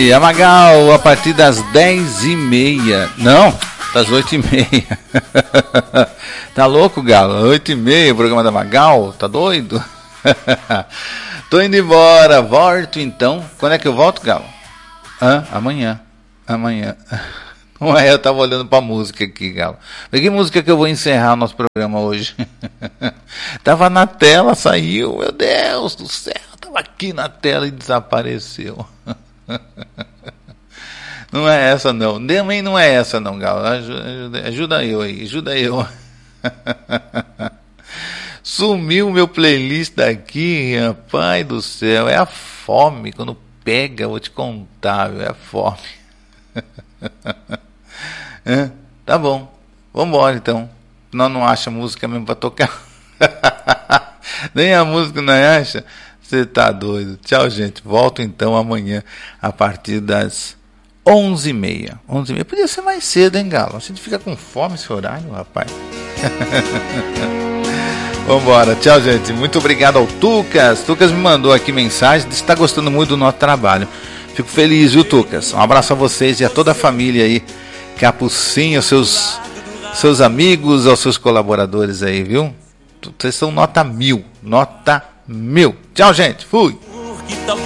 a Magal a partir das 10h30. Não, das 8h30. Tá louco, Galo? 8h30 o programa da Magal? Tá doido? Tô indo embora, volto então. Quando é que eu volto, Galo? Amanhã. Não é, eu tava olhando pra música aqui, Galo. Que música que eu vou encerrar o nosso programa hoje? Tava na tela, saiu, meu Deus do céu. Tava aqui na tela e desapareceu. Não é essa não, também não é essa não, Galo. Ajuda eu aí, ajuda eu. Sumiu meu playlist daqui, rapaz do céu. É a fome, quando pega, eu vou te contar, viu? É a fome. Tá bom, vambora então. Nós não acha música mesmo pra tocar. Nem a música não acha. Você tá doido. Tchau, gente. Volto então amanhã a partir das 11h30. 11h30. Podia ser mais cedo, hein, Galo? A gente fica com fome esse horário, rapaz. Vambora. Tchau, gente. Muito obrigado ao Tucas. Tucas me mandou aqui mensagem. Disse que está gostando muito do nosso trabalho. Fico feliz, viu, Tucas? Um abraço a vocês e a toda a família aí. Capucinho, seus amigos, aos seus colaboradores aí, viu? Vocês são nota 1000. Nota 1000. Tchau, gente. Fui.